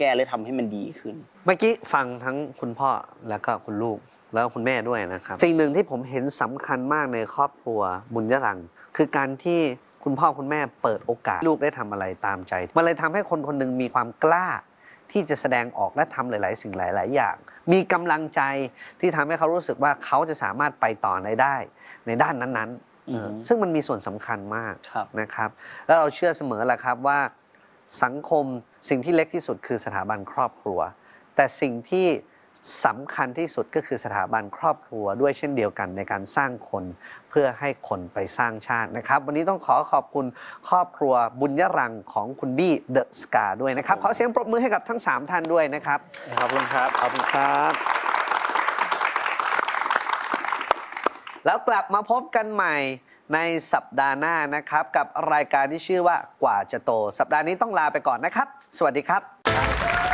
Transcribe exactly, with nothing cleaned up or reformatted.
แก้และทำให้มันดีขึ้นเมื่อกี้ฟังทั้งคุณพ่อแล้วก็คุณลูกแล้วคุณแม่ด้วยนะครับสิ่งหนึ่งที่ผมเห็นสำคัญมากในครอบครัวบุญยรังคือการที่คุณพ่อคุณแม่เปิดโอกาสลูกได้ทำอะไรตามใจมันเลยทำให้คนคนหนึ่งมีความกล้าที่จะแสดงออกและทำหลายๆสิ่งหลายๆอย่างมีกำลังใจที่ทำให้เขารู้สึกว่าเขาจะสามารถไปต่อในได้ในด้านนั้นๆซึ่งมันมีส่วนสำคัญมากนะครับแล้วเราเชื่อเสมอแหละครับว่าสังคมสิ่งที่เล็กที่สุดคือสถาบันครอบครัวแต่สิ่งที่สำคัญที่สุดก็คือสถาบันครอบครัวด้วยเช่นเดียวกันในการสร้างคนเพื่อให้คนไปสร้างชาตินะครับวันนี้ต้องขอขอบคุณครอบครัวบุญยรังของคุณบี้เดอะสกาด้วยนะครับขอเสียงปรบมือให้กับทั้งสามท่านด้วยนะครับขอบคุณครับขอบคุณครับแล้วกลับมาพบกันใหม่ในสัปดาห์หน้านะครับกับรายการที่ชื่อว่ากว่าจะโตสัปดาห์นี้ต้องลาไปก่อนนะครับสวัสดีครับ